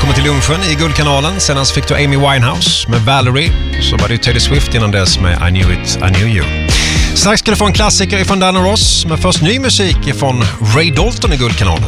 välkommen till lunchen i Guldkanalen. Senast fick du Amy Winehouse med Valerie. Så var det Taylor Swift innan dess med I Knew It, I Knew You. Strax ska du få en klassiker från Dan och Ross. Men först ny musik från Ray Dalton i Guldkanalen.